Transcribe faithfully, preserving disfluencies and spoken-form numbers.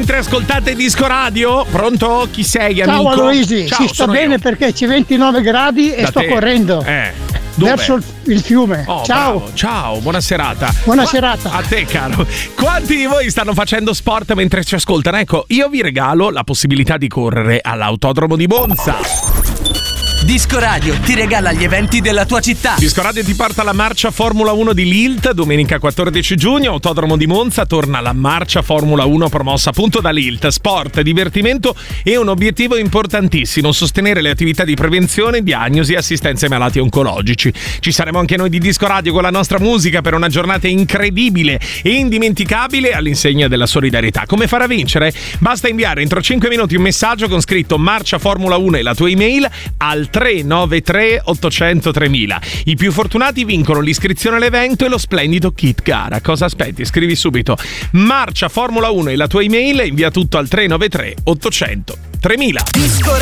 mentre ascoltate Disco Radio. Pronto? Chi sei, Ciao, amico? Aloisi, Ciao, si sta sono bene io. perché c'è ventinove gradi e Da sto te. correndo Eh. Dove? verso il, il fiume. Oh, Ciao. bravo. Ciao, buona serata. Buona Qua- serata. A te, caro. Quanti di voi stanno facendo sport mentre ci ascoltano? Ecco, io vi regalo la possibilità di correre all'Autodromo di Monza. Disco Radio ti regala gli eventi della tua città. Disco Radio ti porta alla marcia Formula uno di Lilt domenica quattordici giugno. Autodromo di Monza torna la marcia Formula uno promossa appunto da Lilt. Sport, divertimento e un obiettivo importantissimo: sostenere le attività di prevenzione, diagnosi e assistenza ai malati oncologici. Ci saremo anche noi di Disco Radio con la nostra musica per una giornata incredibile e indimenticabile all'insegna della solidarietà. Come fare a vincere? Basta inviare entro cinque minuti un messaggio con scritto Marcia Formula uno e la tua email al tre nove tre ottocento tremila. I più fortunati vincono l'iscrizione all'evento e lo splendido kit gara. Cosa aspetti? Scrivi subito Marcia Formula uno e la tua email e invia tutto al tre nove tre ottocento tremila. Disco